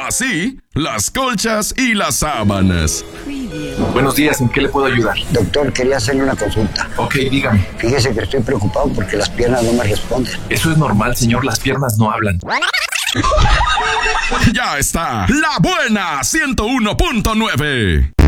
Así, las colchas y las sábanas. Buenos días, ¿en qué le puedo ayudar? Doctor, quería hacerle una consulta. Ok, dígame. Fíjese que estoy preocupado porque las piernas no me responden. Eso es normal, señor, las piernas no hablan. Ya está, La Buena 101.9.